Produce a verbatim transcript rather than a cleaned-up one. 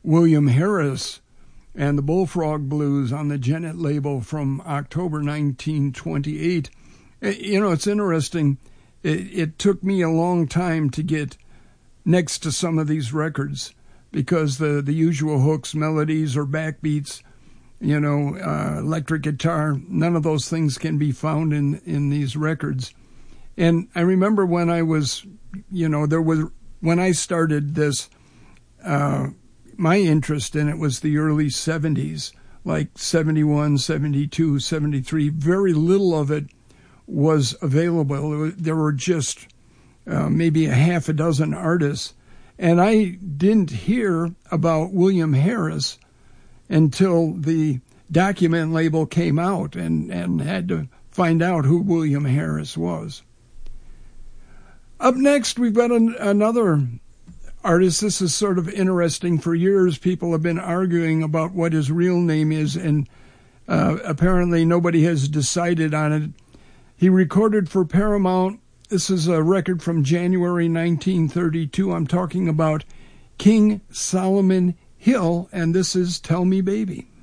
William Harris and the Bullfrog Blues on the Gennett label from October nineteen twenty-eight. You know, it's interesting. It, it took me a long time to get next to some of these records because the, the usual hooks, melodies, or backbeats, you know, uh, electric guitar, none of those things can be found in, in these records. And I remember when I was, you know, there was, when I started this, uh, my interest in it was the early seventies, like seventy-one, seventy-two, seventy-three. Very little of it was available. There were just uh, maybe a half a dozen artists. And I didn't hear about William Harris until the Document label came out and, and had to find out who William Harris was. Up next, we've got an, another artist. This is sort of interesting. For years, people have been arguing about what his real name is, and uh, apparently nobody has decided on it. He recorded for Paramount. This is a record from January nineteen thirty-two. I'm talking about King Solomon Hill, and this is Tell Me Baby.